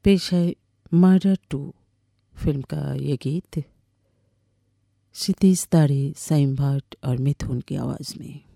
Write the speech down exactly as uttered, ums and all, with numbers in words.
पेश है murder to film का ये गीत क्षितिज तारे, साइम भट्ट और मिथुन की आवाज़ में।